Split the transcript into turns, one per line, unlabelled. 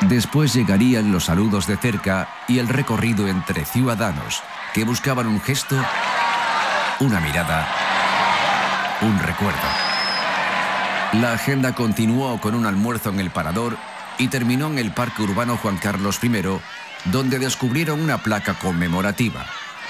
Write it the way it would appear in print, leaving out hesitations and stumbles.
Después llegarían los saludos de cerca y el recorrido entre ciudadanos que buscaban un gesto, una mirada, un recuerdo. La agenda continuó con un almuerzo en el Parador y terminó en el Parque Urbano Juan Carlos I, donde descubrieron una placa conmemorativa.